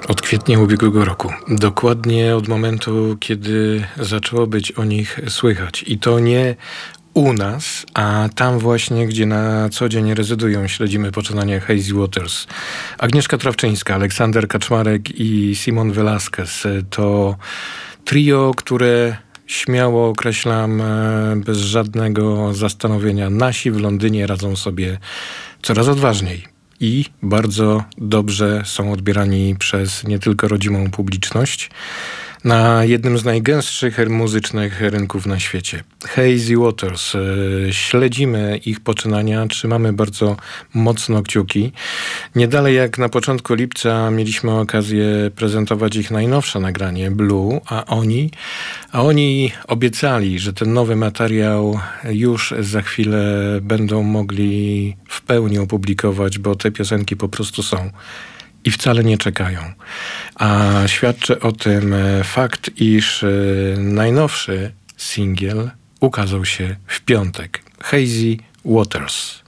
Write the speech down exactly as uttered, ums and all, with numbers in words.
Od kwietnia ubiegłego roku. Dokładnie od momentu, kiedy zaczęło być o nich słychać. I to nie u nas, a tam właśnie, gdzie na co dzień rezydują. Śledzimy poczynania Hazy Waters. Agnieszka Trawczyńska, Aleksander Kaczmarek i Simon Velasquez to trio, które śmiało określam bez żadnego zastanowienia. Nasi w Londynie radzą sobie coraz odważniej. I bardzo dobrze są odbierani przez nie tylko rodzimą publiczność na jednym z najgęstszych muzycznych rynków na świecie. Hazy Waters. Śledzimy ich poczynania, trzymamy bardzo mocno kciuki. Nie dalej jak na początku lipca mieliśmy okazję prezentować ich najnowsze nagranie Blue, a oni, a oni obiecali, że ten nowy materiał już za chwilę będą mogli w pełni opublikować, bo te piosenki po prostu są i wcale nie czekają. A świadczy o tym fakt, iż najnowszy singiel ukazał się w piątek. Hazy Waters.